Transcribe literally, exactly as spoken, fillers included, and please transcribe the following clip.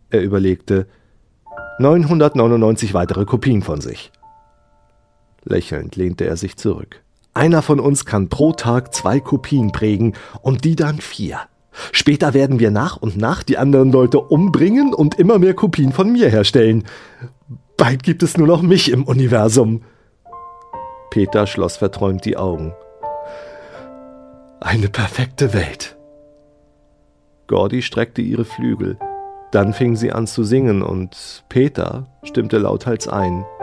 Er überlegte. neunhundertneunundneunzig weitere Kopien von sich. Lächelnd lehnte er sich zurück. Einer von uns kann pro Tag zwei Kopien prägen und die dann vier. Später werden wir nach und nach die anderen Leute umbringen und immer mehr Kopien von mir herstellen. Bald gibt es nur noch mich im Universum. Peter schloss verträumt die Augen. Eine perfekte Welt. Gordy streckte ihre Flügel. Dann fing sie an zu singen und Peter stimmte lauthals ein.